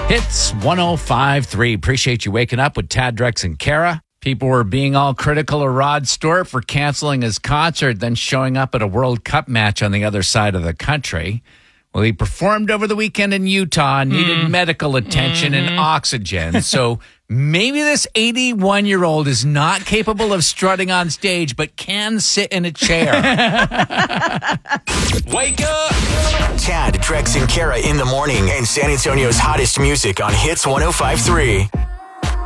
Hits 105.3. Appreciate you waking up with Tad, Drex, and Kara. People were being all critical of Rod Stewart for canceling his concert, then showing up at a World Cup match on the other side of the country. Well, he performed over the weekend in Utah, needed medical attention and oxygen. So maybe this 81-year-old is not capable of strutting on stage, but can sit in a chair. Wake up! Tad, Drex, and Kara in the morning, and San Antonio's hottest music on Hits 105.3.